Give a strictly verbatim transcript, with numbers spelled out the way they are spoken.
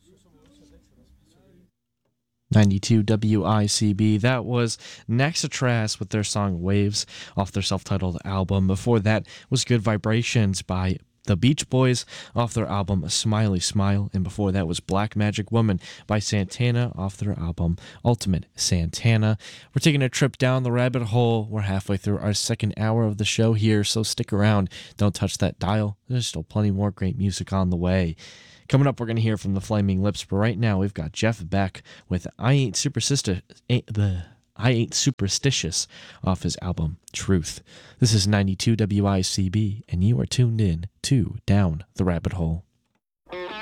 ninety-two W I C B. That was Nexatras with their song Waves off their self-titled album. Before that was Good Vibrations by the Beach Boys off their album Smiley Smile. And before that was Black Magic Woman by Santana off their album Ultimate Santana. We're taking a trip down the rabbit hole. We're halfway through our second hour of the show here, so stick around. Don't touch that dial. There's still plenty more great music on the way. Coming up, we're going to hear from the Flaming Lips, but right now we've got Jeff Beck with I Ain't Superstitious, the I Ain't Superstitious off his album Truth. This is ninety-two W I C B, and you are tuned in to Down the Rabbit Hole.